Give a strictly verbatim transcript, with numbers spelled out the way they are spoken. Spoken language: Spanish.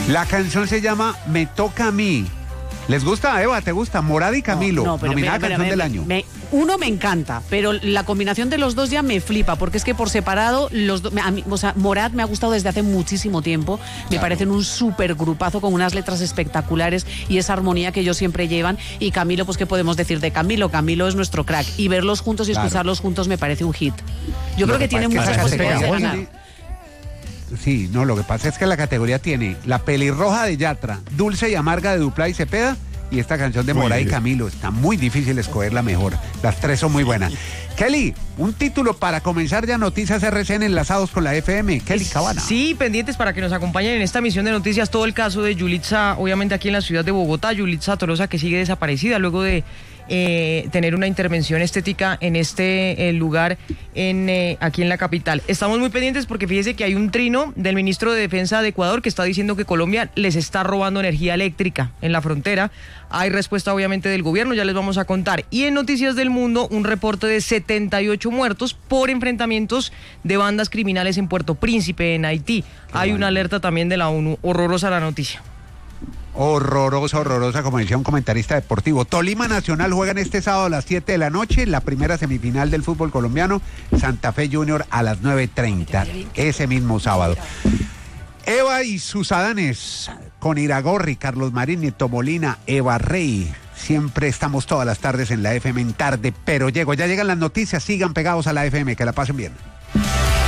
La canción se llama Me Toca a Mí. ¿Les gusta, Eva? ¿Te gusta? Morad y Camilo, No, no, pero nominada mira, Canción mira, del me, Año. me, uno me encanta, pero la combinación de los dos ya me flipa, porque es que por separado, los do, a mí, o sea, Morad me ha gustado desde hace muchísimo tiempo. Me Claro. parecen un súper grupazo con unas letras espectaculares y esa armonía que ellos siempre llevan. Y Camilo, pues, ¿qué podemos decir de Camilo? Camilo es nuestro crack. Y verlos juntos y Claro. escucharlos juntos me parece un hit. Yo Lo creo que, que tienen pasa es muchas que esa posibilidades de categoría- ganar. Sí, no, lo que pasa es que la categoría tiene La Pelirroja de Yatra, Dulce y Amarga de Dupla y Cepeda y esta canción de Muy Morad y bien. Camilo. Está muy difícil escoger la mejor. Las tres son muy buenas. Kelly, un título para comenzar ya Noticias R C N enlazados con la F M. Kelly Cabana. Sí, pendientes para que nos acompañen en esta misión de noticias. Todo el caso de Yulitza, obviamente aquí en la ciudad de Bogotá. Yulitza Tolosa, que sigue desaparecida luego de eh, tener una intervención estética en este eh, lugar en eh, aquí en la capital. Estamos muy pendientes porque fíjese que hay un trino del ministro de Defensa de Ecuador que está diciendo que Colombia les está robando energía eléctrica en la frontera. Hay respuesta obviamente del gobierno, ya les vamos a contar. Y en Noticias del Mundo, un reporte de setenta y ocho muertos por enfrentamientos de bandas criminales en Puerto Príncipe, en Haití. Qué Hay bueno. una alerta también de la ONU. Horrorosa la noticia. Horrorosa, horrorosa, como decía un comentarista deportivo. Tolima Nacional juegan este sábado a las siete de la noche, la primera semifinal del fútbol colombiano. Santa Fe Junior a las nueve treinta, ese mismo sábado. Eva y sus Adanes, con Iragorri, Carlos Marín, Nieto Molina, Eva Rey. Siempre estamos todas las tardes en la F M en tarde, pero llego, ya llegan las noticias, sigan pegados a la F M, que la pasen bien.